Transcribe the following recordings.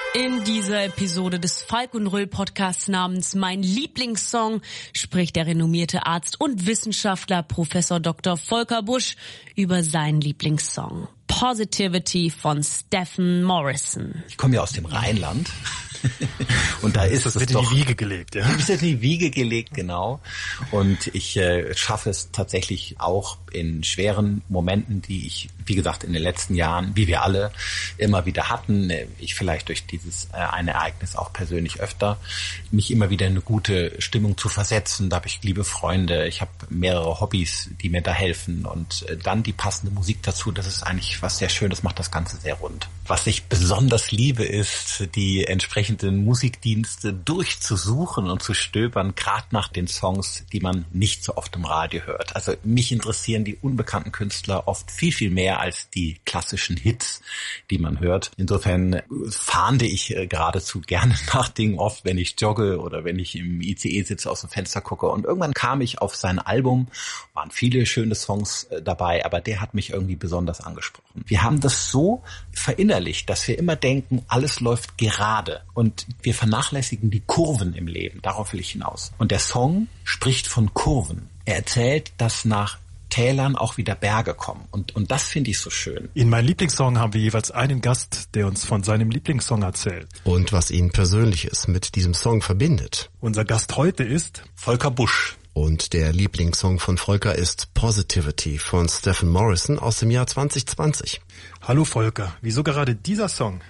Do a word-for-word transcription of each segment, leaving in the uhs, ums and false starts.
In dieser Episode des Falk und Röll Podcasts namens Mein Lieblingssong spricht der renommierte Arzt und Wissenschaftler Professor Doktor Volker Busch über seinen Lieblingssong Positivity von Stefan Morrison. Ich komme ja aus dem Rheinland. Und da ist das es wird doch, in die Wiege gelegt, ja. Das wird in die Wiege gelegt, genau. Und ich äh, schaffe es tatsächlich auch in schweren Momenten, die ich, wie gesagt, in den letzten Jahren, wie wir alle, immer wieder hatten, ich vielleicht durch dieses äh, eine Ereignis auch persönlich öfter, mich immer wieder in eine gute Stimmung zu versetzen. Da habe ich liebe Freunde, ich habe mehrere Hobbys, die mir da helfen und äh, dann die passende Musik dazu. Das ist eigentlich was sehr Schönes, macht das Ganze sehr rund. Was ich besonders liebe, ist die entsprechenden Musikdienste durchzusuchen und zu stöbern, gerade nach den Songs, die man nicht so oft im Radio hört. Also mich interessieren die unbekannten Künstler oft viel, viel mehr als die klassischen Hits, die man hört. Insofern fahnde ich geradezu gerne nach Dingen oft, wenn ich jogge oder wenn ich im I C E sitze, aus dem Fenster gucke. Und irgendwann kam ich auf sein Album, waren viele schöne Songs dabei, aber der hat mich irgendwie besonders angesprochen. Wir haben das so verinnerlicht, dass wir immer denken, alles läuft gerade. Und wir vernachlässigen die Kurven im Leben. Darauf will ich hinaus. Und der Song spricht von Kurven. Er erzählt, dass nach Tälern auch wieder Berge kommen. Und, und das finde ich so schön. In meinem Lieblingssong haben wir jeweils einen Gast, der uns von seinem Lieblingssong erzählt. Und was ihn Persönliches mit diesem Song verbindet. Unser Gast heute ist Volker Busch. Und der Lieblingssong von Volker ist Positivity von Stefan Morrison aus dem Jahr zwanzig zwanzig. Hallo Volker, wieso gerade dieser Song?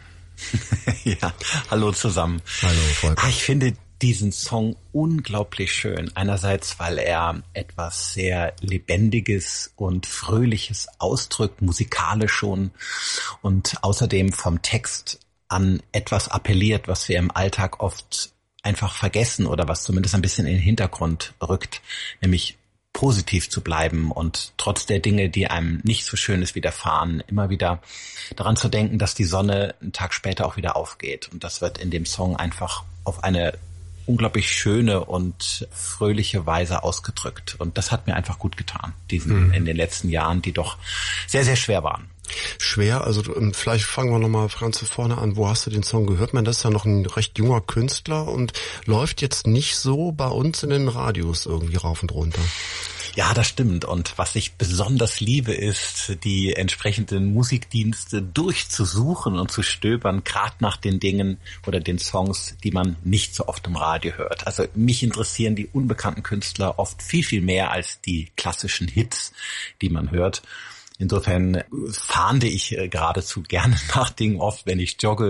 Ja, hallo zusammen. Hallo Volker. Ich finde diesen Song unglaublich schön. Einerseits, weil er etwas sehr Lebendiges und Fröhliches ausdrückt, musikalisch schon, und außerdem vom Text an etwas appelliert, was wir im Alltag oft einfach vergessen oder was zumindest ein bisschen in den Hintergrund rückt, nämlich positiv zu bleiben und trotz der Dinge, die einem nicht so Schönes widerfahren, immer wieder daran zu denken, dass die Sonne einen Tag später auch wieder aufgeht. Und das wird in dem Song einfach auf eine unglaublich schöne und fröhliche Weise ausgedrückt. Und das hat mir einfach gut getan, diesen mhm. in den letzten Jahren, die doch sehr, sehr schwer waren. Schwer, also vielleicht fangen wir nochmal ganz von vorne an. Wo hast du den Song gehört? Man, das ist ja noch ein recht junger Künstler und läuft jetzt nicht so bei uns in den Radios irgendwie rauf und runter. Ja, das stimmt. Und was ich besonders liebe, ist, die entsprechenden Musikdienste durchzusuchen und zu stöbern, gerade nach den Dingen oder den Songs, die man nicht so oft im Radio hört. Also mich interessieren die unbekannten Künstler oft viel, viel mehr als die klassischen Hits, die man hört. Insofern fahnde ich geradezu gerne nach Dingen oft, wenn ich jogge